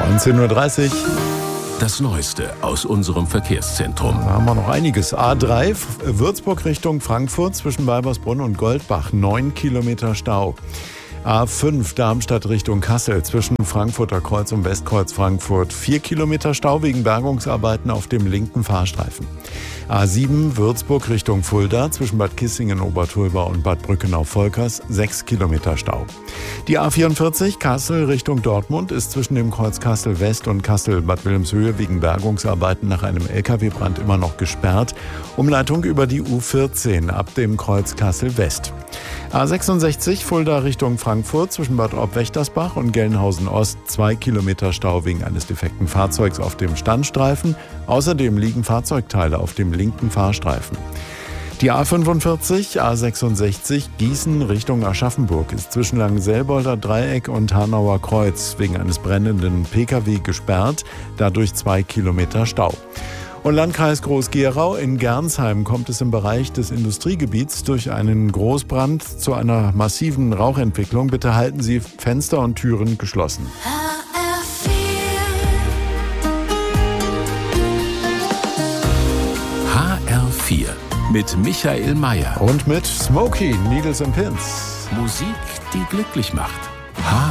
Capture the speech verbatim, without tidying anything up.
neunzehn Uhr dreißig. Das Neueste aus unserem Verkehrszentrum. Da haben wir noch einiges. A drei, Würzburg Richtung Frankfurt zwischen Weibersbrunn und Goldbach, neun Kilometer Stau. A fünf, Darmstadt Richtung Kassel zwischen Frankfurter Kreuz und Westkreuz Frankfurt, vier Kilometer Stau wegen Bergungsarbeiten auf dem linken Fahrstreifen. A sieben, Würzburg Richtung Fulda zwischen Bad Kissingen, Obertulba und Bad Brückenau-Volkers, sechs Kilometer Stau. Die A vierundvierzig, Kassel Richtung Dortmund, ist zwischen dem Kreuz Kassel West und Kassel Bad Wilhelmshöhe wegen Bergungsarbeiten nach einem L K W-Brand immer noch gesperrt. Umleitung über die U vierzehn ab dem Kreuz Kassel West. A sechsundsechzig, Fulda Richtung Frankfurt zwischen Bad Orb-Wächtersbach und Gelnhausen Ost, zwei Kilometer Stau wegen eines defekten Fahrzeugs auf dem Standstreifen. Außerdem liegen Fahrzeugteile auf dem linken Fahrstreifen. Die A fünfundvierzig, A sechsundsechzig, Gießen Richtung Aschaffenburg ist zwischen Langenselbolder Dreieck und Hanauer Kreuz wegen eines brennenden P K W gesperrt, dadurch zwei Kilometer Stau. Und Landkreis Groß-Gerau in Gernsheim kommt es im Bereich des Industriegebiets durch einen Großbrand zu einer massiven Rauchentwicklung. Bitte halten Sie Fenster und Türen geschlossen. H R vier mit Michael Mayer. Und mit Smokey, Needles and Pins. Musik, die glücklich macht.